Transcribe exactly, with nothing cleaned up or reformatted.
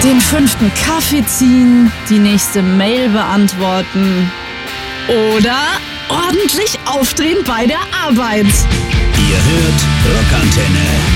Den fünften Kaffee ziehen, die nächste Mail beantworten oder ordentlich aufdrehen bei der Arbeit. Ihr hört Rockantenne.